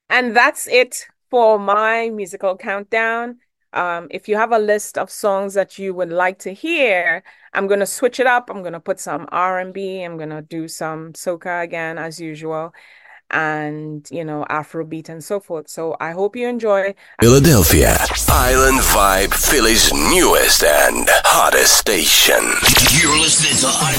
And that's it for my musical countdown. If you have a list of songs that you would like to hear, I'm gonna switch it up. I'm gonna put some R&B. I'm gonna do some soca again as usual, and Afrobeat and so forth. So I hope you enjoy. Philadelphia, Island Vibe, Philly's newest and hottest station. You're listening to